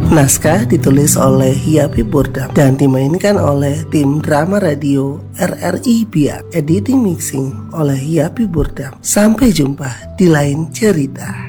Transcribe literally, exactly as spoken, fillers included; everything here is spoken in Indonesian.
Naskah ditulis oleh Yapi Burdam dan dimainkan oleh tim drama radio R R I Biak. Editing mixing oleh Yapi Burdam. Sampai jumpa di lain cerita.